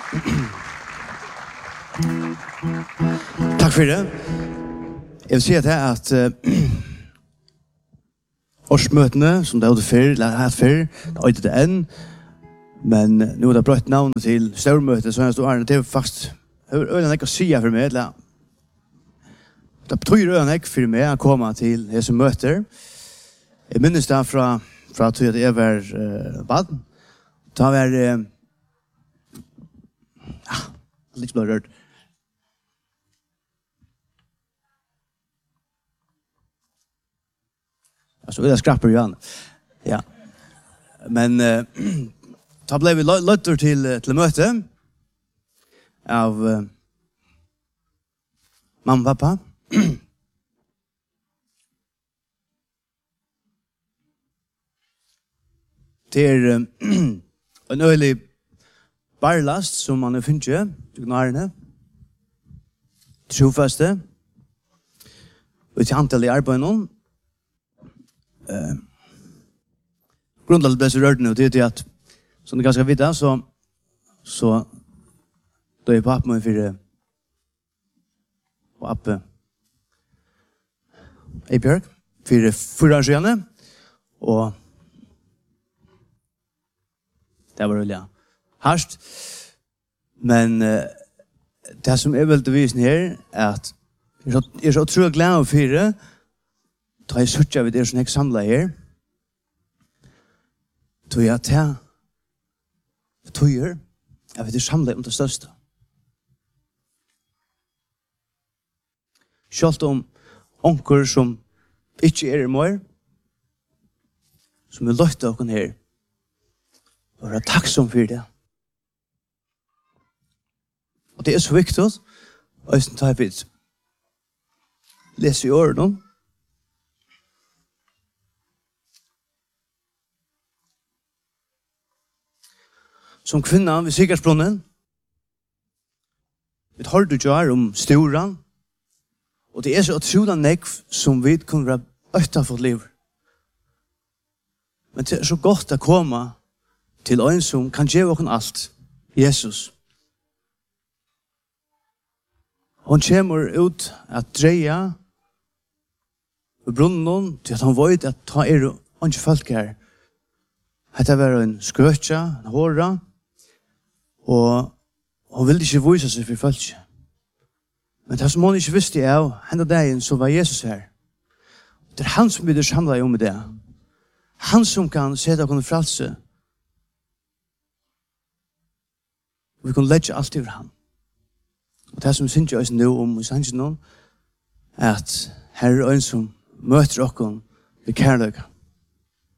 Takk for det. Jeg vil si at årsmøtene, som det hadde før, eller hatt før, det har ikke det enn, men nå har det brøtt navnet til størmøtet, så det er faktisk øyne ikke å si for meg, eller det betyr øyne ikke for meg å komme til disse møter. Jeg minnes det fra at jeg var bad. Da var litt bare rørt. Så det skrapper igjen. Ja. Men da ble vi løtter til møte av mamma og pappa. Det en øyelig barlast som man har funnet til gnarene. Trofaste. Og til antall i arbeid nå. Grundlaget ble så rørt nå, det at som det ganske vidt så da er pappa min for og Appe Eibjørg for 4 år siden og det var veldig hardt men det som vil til visen her at jeg så utrolig glad for det da jeg sørger ved det som jeg samler her, da jeg til tøyer, jeg vet det samler om det største. Selv om onker som ikke er mer, som vil løfte dere her, og være takksom for det. Og det er så viktig, og jeg tar vidt. Les i årene, som kvinna ved Sigersbrunnen. Vi har hørt jo om storan. Og det er så utrolig nekv som vi kunne være øyta for liv. Men det er så godt å komme til en som kan gjøre oss alt. Jesus. Hon kommer ut at dreia ved brunnen til at han vet at han er ikke folk her. Hette var en skrøtja, en hårda. Og hun ville ikke vise seg for folk. Men det som hun ikke visste av, henne dagen så var Jesus her. Det er han som vil samle om det. Han som kan sette oss frelse. Vi kan legge alt over han. Og det som synes jeg nå om i sannsyn nå, er at her er en som møter oss ved kærløk.